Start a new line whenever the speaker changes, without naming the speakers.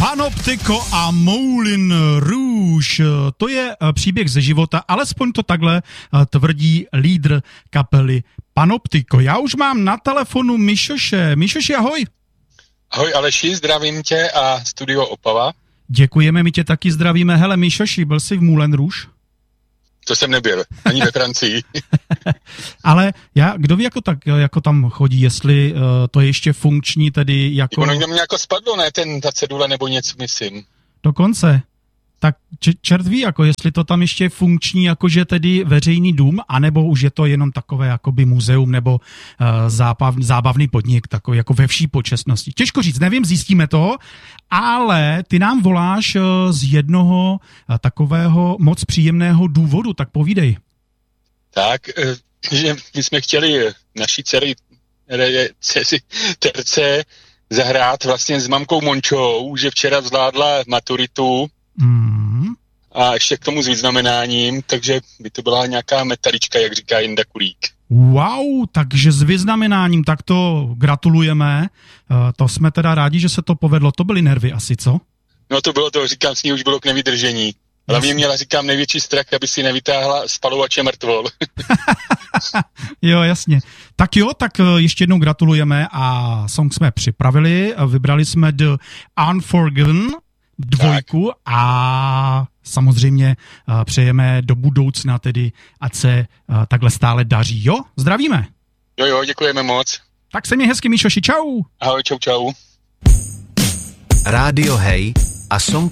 Panoptiko a Moulin Rouge, to je příběh ze života, alespoň to takhle tvrdí lídr kapely Panoptiko. Já už mám na telefonu Mišoše. Mišoši, ahoj.
Ahoj Aleši, zdravím tě a studio Opava.
Děkujeme, my tě taky zdravíme. Hele Mišoši, byl jsi v Moulin Rouge?
To jsem nebyl, ani ve Francii.
Ale kdo ví, jako tam chodí, jestli to je ještě funkční, tedy jako...
Ono mě jako spadlo, ne, ta cedule nebo něco, myslím.
Dokonce. Tak čert ví, jako jestli to tam ještě je funkční, jakože tedy veřejný dům, anebo už je to jenom takové jakoby muzeum nebo zábavný podnik, takový jako ve vší počestnosti. Těžko říct, nevím, zjistíme to, ale ty nám voláš z jednoho takového moc příjemného důvodu, tak povídej.
Tak, že my jsme chtěli naší dceři Terce zahrát vlastně s mamkou Mončou, že včera zvládla maturitu, a ještě k tomu s vyznamenáním, takže by to byla nějaká metalička, jak říká Jinda Kulík.
Wow, takže s vyznamenáním, tak to gratulujeme. To jsme teda rádi, že se to povedlo. To byly nervy asi, co?
No to bylo to, říkám, s ní už bylo k nevydržení. Hlavně měla, říkám, největší strach, aby si nevytáhla spalovače mrtvol.
Jo, jasně. Tak jo, tak ještě jednou gratulujeme a song jsme připravili. Vybrali jsme The Unforgiven 2 a samozřejmě přejeme do budoucna tedy, ať se takhle stále daří. Jo, zdravíme.
Jo, děkujeme moc.
Tak se mě hezky, Míšoši, čau.
Ahoj, čau.
Rádio Hey a Song